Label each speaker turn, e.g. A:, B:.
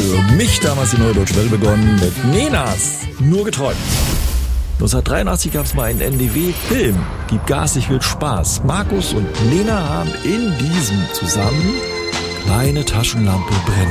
A: für mich damals die Neue Deutsche Welle begonnen mit Nenas Nur geträumt. 1983 gab es mal einen NDW-Film, Gib Gas, ich will Spaß. Markus und Nena haben in diesem zusammen Meine Taschenlampe brennt.